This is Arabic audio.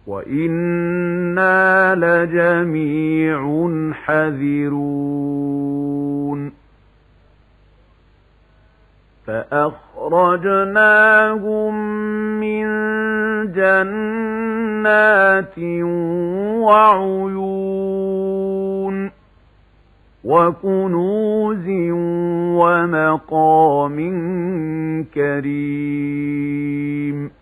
وإنا لجميع حذرون فأخرجناهم من جنات وعيون وكنوز ومقام كريم